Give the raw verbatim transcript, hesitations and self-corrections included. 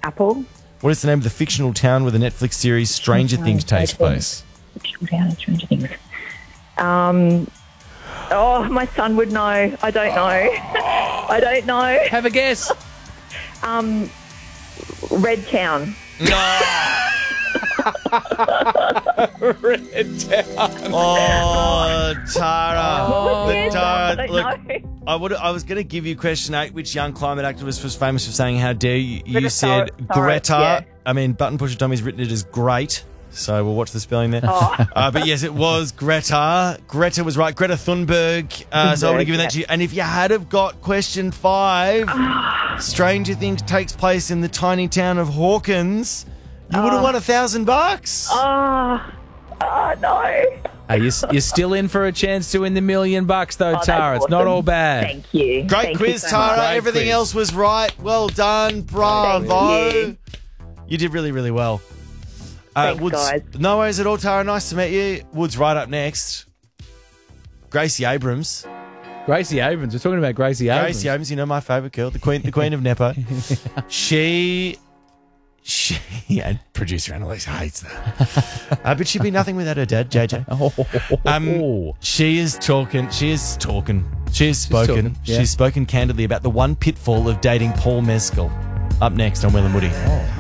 Apple. What is the name of the fictional town where the Netflix series Stranger Things takes place? Fictional town, Stranger Things. Um, oh, my son would know. I don't know. I don't know. Have a guess. Um, Red Town. No. Red Town. Oh, Tara. What was the answer? Tara, I don't look, know. I would. I was going to give you question eight. Which young climate activist was famous for saying, "How dare you?" You Greta said Thunberg, Greta. yeah. I mean, Button Pusher Tommy's written it as great. So we'll watch the spelling there. Oh. Uh, but yes, it was Greta. Greta was right. Greta Thunberg. Uh, so I would have given that to you. And if you had have got question five, Stranger Things takes place in the tiny town of Hawkins, you would have won a thousand bucks. Oh, oh no. Hey, you're, you're still in for a chance to win the million bucks, though, Oh, that's Tara. It's not awesome. all bad. Thank you. Great Thank quiz, you so Tara. much. Great Everything quiz. else was right. Well done. Bravo. Thank you. You did really, really well. Uh, Thanks, Woods, guys. No worries at all, Tara. Nice to meet you. Woods right up next. Gracie Abrams. Gracie Abrams. We're talking about Gracie Abrams. Gracie Abrams, you know my favourite girl, the queen, the queen of Nepo. She, she, and producer Annalise hates that. Uh, but she'd be nothing without her dad, J J. Um, she is talking. She is talking. She has spoken. talking, yeah. She's spoken candidly about the one pitfall of dating Paul Mescal. Up next on Will and Woody.